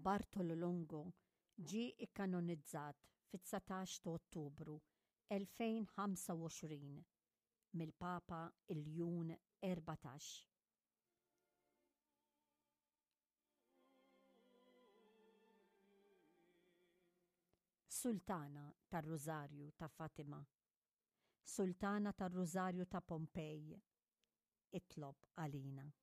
Bartolo Longo ġie ikkanonizzat fit-19 ta' Ottubru 2025 mill-Papa Iljun 14. Sultana tar-Rużarju ta' Fatima, Sultana tar-Rużarju ta' Pompej, itlob għalina.